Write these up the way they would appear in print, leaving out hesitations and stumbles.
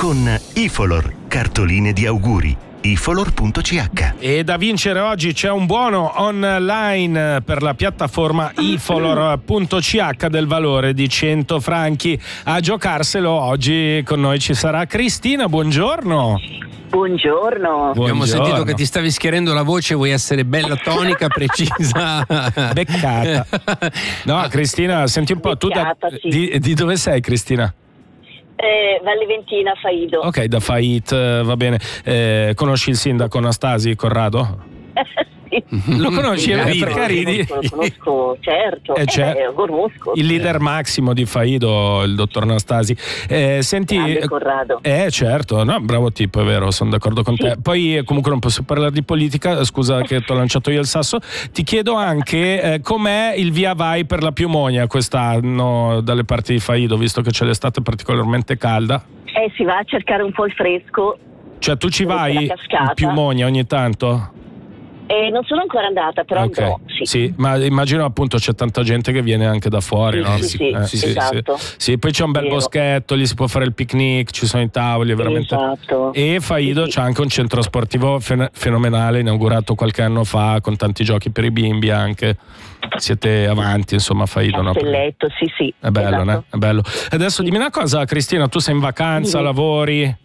con Ifolor, cartoline di auguri. Ifolor.ch. E da vincere oggi c'è un buono online per la piattaforma Ifolor.ch del valore di 100 franchi. A giocarselo oggi con noi ci sarà Cristina. Buongiorno. Buongiorno. Abbiamo sentito che ti stavi schierendo la voce, vuoi essere bella tonica, precisa, beccata. No, Cristina, senti un po', beccata, tu sì. di dove sei, Cristina? Valle Ventina, Faido. Ok, da Fait, va bene. Conosci il sindaco Anastasi Corrado? Sì. Lo conosci? Perché ridi? Lo conosco, certo. Lo conosco. Il leader massimo di Faido, il dottor Anastasi. Senti, Grande Corrado. Certo, no, bravo tipo, è vero, sono d'accordo con te. Poi comunque non posso parlare di politica, scusa che ti ho lanciato io il sasso. Ti chiedo anche com'è il via vai per la piumonia quest'anno dalle parti di Faido, visto che c'è l'estate particolarmente calda. Si va a cercare un po' il fresco. Cioè tu ci vai in piumonia ogni tanto? Non sono ancora andata, però andrò, sì, ma immagino appunto c'è tanta gente che viene anche da fuori, no? Sì, esatto. Sì, poi c'è un bel boschetto, lì si può fare il picnic, ci sono i tavoli, veramente. Esatto. E Faido c'è anche un centro sportivo fenomenale, inaugurato qualche anno fa, con tanti giochi per i bimbi anche. Siete avanti, insomma, Faido, no? Castelletto, sì. È bello, esatto. né? È bello. Adesso dimmi una cosa, Cristina, tu sei in vacanza, lavori?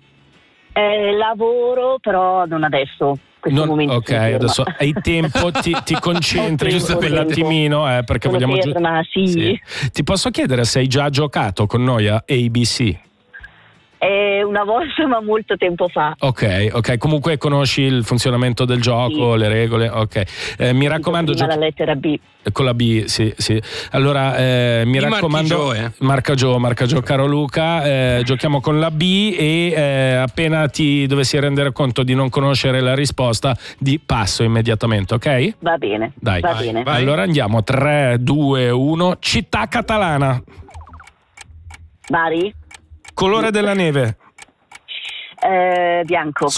Lavoro, però non adesso. Ok, adesso hai tempo, ti concentri giusto quell'attimino, perché vogliamo sì. Ti posso chiedere se hai già giocato con noi a ABC? Una volta, ma molto tempo fa. Ok, comunque conosci il funzionamento del gioco, le regole, ok. Mi raccomando, la lettera B. Con la B, sì. Allora, mi raccomando, marca Gio, caro Luca, giochiamo con la B e appena ti dovessi rendere conto di non conoscere la risposta, di passo immediatamente, ok? Va bene. Dai, va bene. Allora andiamo, 3, 2, 1, città catalana. Bari. Colore della neve. Bianco.